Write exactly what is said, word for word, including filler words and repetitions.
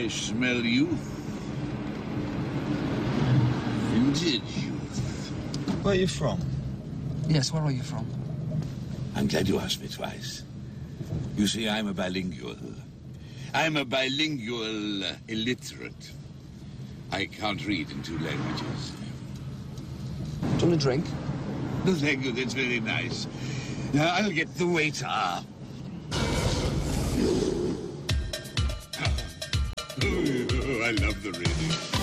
I smell youth. Vintage youth. Where are you from? Yes, where are you from? I'm glad you asked me twice. You see, I'm a bilingual. I'm a bilingual uh, illiterate. I can't read in two languages. Do you want a drink? No, thank you. That's very nice. Now, I'll get the waiter. Oh, I love the reading.